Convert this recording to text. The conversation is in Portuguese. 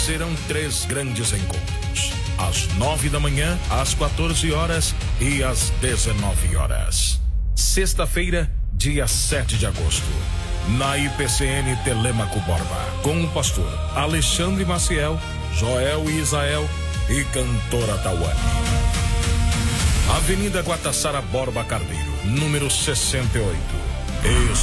serão 3 grandes encontros. Às 9 da manhã, às 14 horas e às 19 horas. Sexta-feira, dia 7 de agosto. Na IPCN Telêmaco Borba, com o pastor Alexandre Maciel, Joel e Isael e cantora Tawane. Avenida Guatassara Borba Carneiro, número 68.